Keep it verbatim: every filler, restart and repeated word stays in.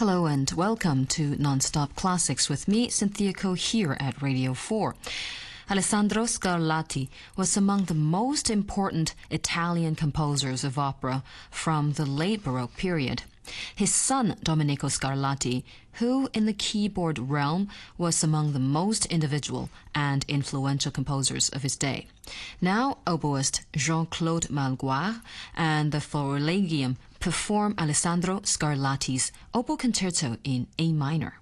Hello and welcome to Non-Stop Classics with me, Cynthia Ko, here at Radio four. Alessandro Scarlatti was among the most important Italian composers of opera from the late Baroque period. His son, Domenico Scarlatti, who in the keyboard realm was among the most individual and influential composers of his day. Now, oboist Jean-Claude Malgoire and the Florilegium perform Alessandro Scarlatti's Oboe Concerto in A minor.